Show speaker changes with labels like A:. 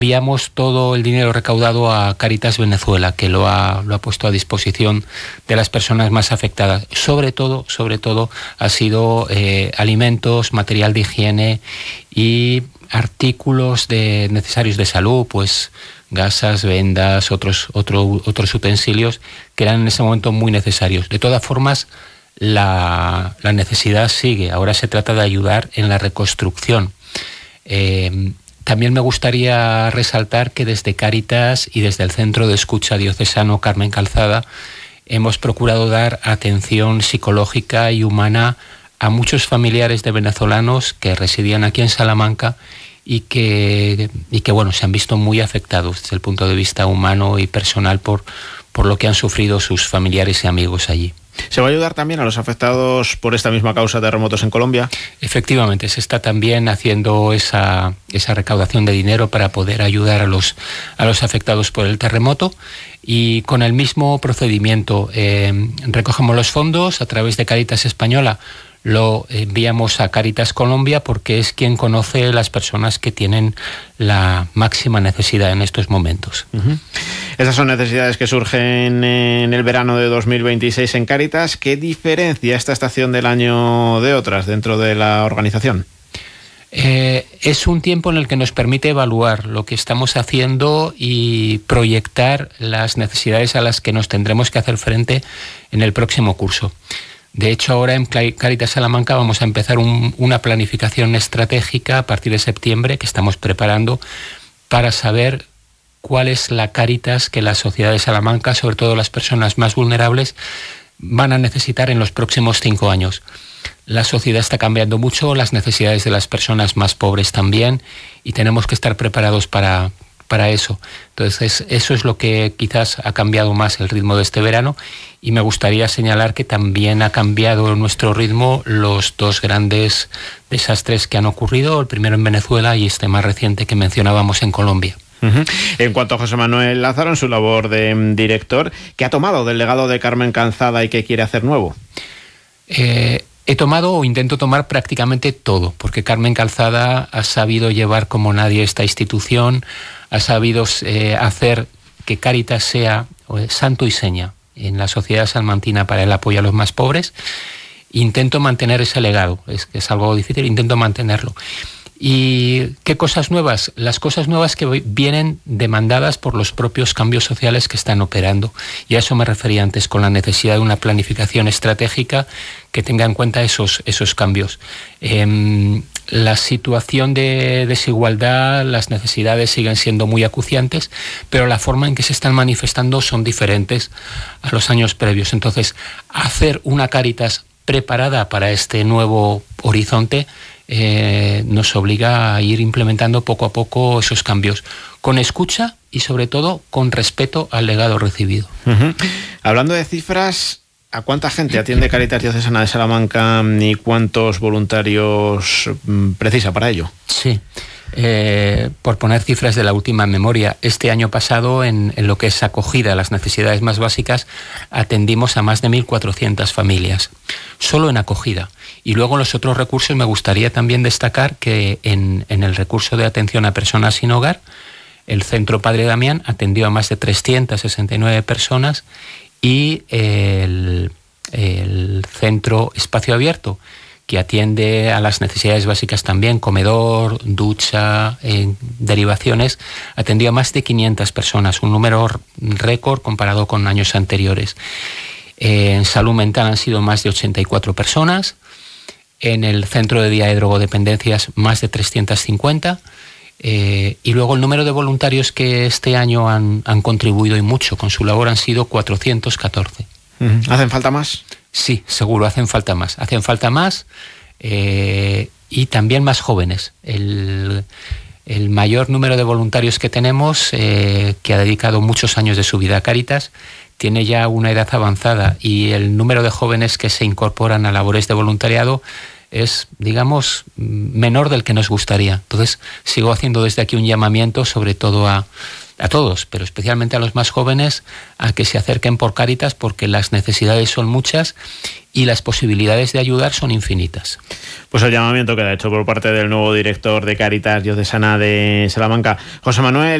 A: enviamos todo el dinero recaudado a Cáritas Venezuela, que lo ha puesto a disposición de las personas más afectadas. Sobre todo ha sido alimentos, material de higiene y artículos necesarios de salud, pues gasas, vendas, otros utensilios que eran en ese momento muy necesarios. De todas formas, la necesidad sigue. Ahora se trata de ayudar en la reconstrucción. También me gustaría resaltar que desde Cáritas y desde el Centro de Escucha Diocesano Carmen Calzada hemos procurado dar atención psicológica y humana a muchos familiares de venezolanos que residían aquí en Salamanca y que bueno, se han visto muy afectados desde el punto de vista humano y personal por lo que han sufrido sus familiares y amigos allí.
B: ¿Se va a ayudar también a los afectados por esta misma causa de terremotos en Colombia?
A: Efectivamente, se está también haciendo esa recaudación de dinero para poder ayudar a los afectados por el terremoto, y con el mismo procedimiento recogemos los fondos a través de Cáritas Española, lo enviamos a Cáritas Colombia porque es quien conoce las personas que tienen la máxima necesidad en estos momentos.
B: Uh-huh. Esas son necesidades que surgen en el verano de 2026 en Cáritas. ¿Qué diferencia esta estación del año de otras dentro de la organización?
A: Es un tiempo en el que nos permite evaluar lo que estamos haciendo y proyectar las necesidades a las que nos tendremos que hacer frente en el próximo curso. De hecho, ahora en Cáritas Salamanca vamos a empezar una planificación estratégica a partir de septiembre que estamos preparando para saber cuál es la Cáritas que la sociedad de Salamanca, sobre todo las personas más vulnerables, van a necesitar en los próximos 5 años. La sociedad está cambiando mucho, las necesidades de las personas más pobres también, y tenemos que estar preparados para eso. Entonces, eso es lo que quizás ha cambiado más el ritmo de este verano, y me gustaría señalar que también ha cambiado nuestro ritmo los 2 grandes desastres que han ocurrido, el primero en Venezuela y este más reciente que mencionábamos en Colombia.
B: Uh-huh. En cuanto a José Manuel Lázaro, en su labor de director, ¿qué ha tomado del legado de Carmen Calzada y qué quiere hacer nuevo?
A: He tomado o intento tomar prácticamente todo, porque Carmen Calzada ha sabido llevar como nadie esta institución, ha sabido hacer que Cáritas sea santo y seña en la sociedad salmantina para el apoyo a los más pobres. Intento mantener ese legado, es algo difícil, intento mantenerlo. ¿Y qué cosas nuevas? Las cosas nuevas que vienen demandadas por los propios cambios sociales que están operando. Y a eso me refería antes, con la necesidad de una planificación estratégica que tenga en cuenta esos cambios. La situación de desigualdad, las necesidades siguen siendo muy acuciantes, pero la forma en que se están manifestando son diferentes a los años previos. Entonces, hacer una Cáritas preparada para este nuevo horizonte nos obliga a ir implementando poco a poco esos cambios, con escucha y sobre todo con respeto al legado recibido.
B: Uh-huh. Hablando de cifras, ¿a cuánta gente atiende Cáritas Diocesana de Salamanca y cuántos voluntarios precisa para ello?
A: Sí. Por poner cifras de la última memoria, este año pasado en lo que es acogida a las necesidades más básicas atendimos a más de 1.400 familias, solo en acogida. Y luego en los otros recursos me gustaría también destacar que en el recurso de atención a personas sin hogar, el Centro Padre Damián atendió a más de 369 personas y el Centro Espacio Abierto, que atiende a las necesidades básicas también, comedor, ducha, derivaciones, atendió a más de 500 personas, un número récord comparado con años anteriores. En salud mental han sido más de 84 personas, en el centro de día de drogodependencias más de 350, y luego el número de voluntarios que este año han contribuido y mucho con su labor han sido 414.
B: ¿Hacen falta más?
A: Sí, seguro, hacen falta más. Hacen falta más y también más jóvenes. El mayor número de voluntarios que tenemos, que ha dedicado muchos años de su vida a Cáritas, tiene ya una edad avanzada, y el número de jóvenes que se incorporan a labores de voluntariado es, digamos, menor del que nos gustaría. Entonces, sigo haciendo desde aquí un llamamiento, sobre todo a a todos, pero especialmente a los más jóvenes, a que se acerquen por Cáritas, porque las necesidades son muchas y las posibilidades de ayudar son infinitas.
B: Pues el llamamiento queda hecho por parte del nuevo director de Cáritas Diocesana de Salamanca, José Manuel